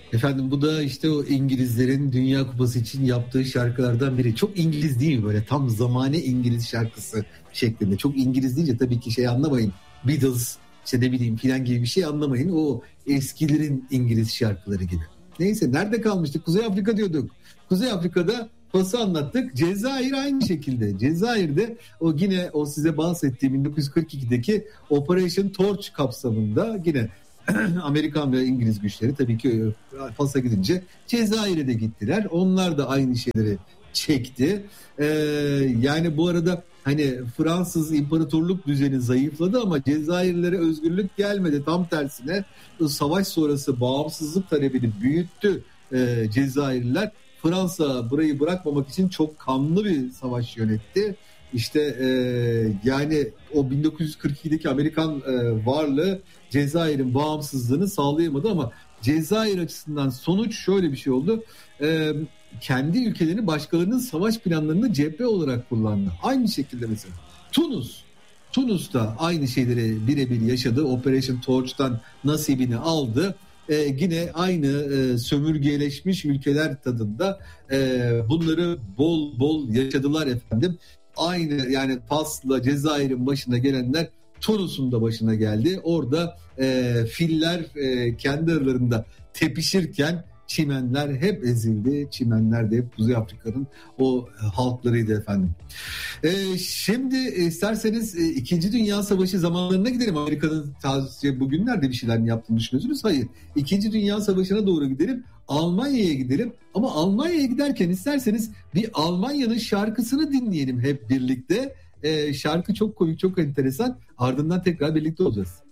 Efendim bu da işte o İngilizlerin Dünya Kupası için yaptığı şarkılardan biri. Çok İngiliz değil mi böyle, tam zamane İngiliz şarkısı şeklinde. Çok İngiliz deyince tabii ki şey anlamayın. Beatles işte ne bileyim filan gibi bir şey anlamayın. O eskilerin İngiliz şarkıları gibi. Neyse, nerede kalmıştık? Kuzey Afrika diyorduk. Kuzey Afrika'da pası anlattık. Cezayir aynı şekilde. Cezayir'de o yine o size bahsettiğim 1942'deki Operation Torch kapsamında yine Amerikan ve İngiliz güçleri tabii ki Fas'a gidince Cezayir'e de gittiler. Onlar da aynı şeyleri çekti. Ee, Yani bu arada hani Fransız imparatorluk düzeni zayıfladı ama Cezayirlilere özgürlük gelmedi. Tam tersine savaş sonrası bağımsızlık talebini büyüttü Cezayirliler. Fransa burayı bırakmamak için çok kanlı bir savaş yönetti. İşte yani o 1942'deki Amerikan varlığı Cezayir'in bağımsızlığını sağlayamadı ama Cezayir açısından sonuç şöyle bir şey oldu. Kendi ülkelerini başkalarının savaş planlarını cephe olarak kullandı. Aynı şekilde mesela Tunus da aynı şeyleri birebir yaşadı. Operation Torch'tan nasibini aldı. Yine aynı sömürgeleşmiş ülkeler tadında bunları bol bol yaşadılar efendim. Aynı yani Fas'la Cezayir'in başına gelenler Tunus'un da başına geldi. Orada filler kendi aralarında tepişirken çimenler hep ezildi. Çimenler de hep Kuzey Afrika'nın o halklarıydı efendim. Şimdi isterseniz 2. Dünya Savaşı zamanlarına gidelim. Amerika'nın bugünlerde bir şeyler mi yaptığını düşünüyorsunuz? Hayır. 2. Dünya Savaşı'na doğru gidelim. Almanya'ya gidelim. Ama Almanya'ya giderken isterseniz bir Almanya'nın şarkısını dinleyelim hep birlikte. Şarkı çok komik, çok enteresan. Ardından tekrar birlikte olacağız.